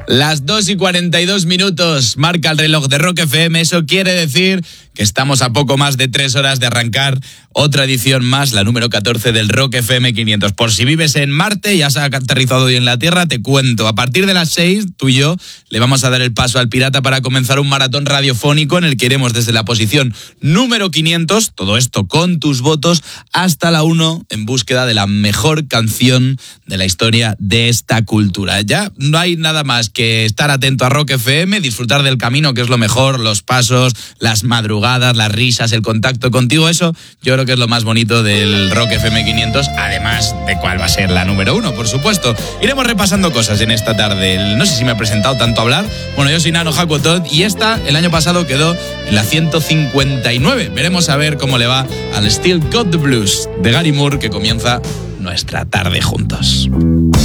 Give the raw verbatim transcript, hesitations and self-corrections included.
Las dos y cuarenta y dos minutos marca el reloj de Rock F M. Eso quiere decir que estamos a poco más de tres horas de arrancar otra edición más, la número catorce del Rock F M quinientos. Por si vives en Marte y has aterrizado hoy en la Tierra, te cuento. A partir de las seis, tú y yo le vamos a dar el paso al pirata para comenzar un maratón radiofónico en el que iremos desde la posición número quinientos, todo esto con tus votos, hasta la uno en búsqueda de la mejor canción de la historia de esta cultura. Ya no hay nada más que estar atento a Rock F M, disfrutar del camino, que es lo mejor, los pasos, las madrugadas, las risas, el contacto contigo. Eso yo creo que es lo más bonito del Rock F M quinientos, además de cuál va a ser la número uno, por supuesto. Iremos repasando cosas en esta tarde. No sé si me he presentado tanto a hablar. Bueno, yo soy Nano Hakuotot y esta, el año pasado, quedó en la ciento cincuenta y nueve. Veremos a ver cómo le va al Still Got the Blues de Gary Moore, que comienza nuestra tarde juntos.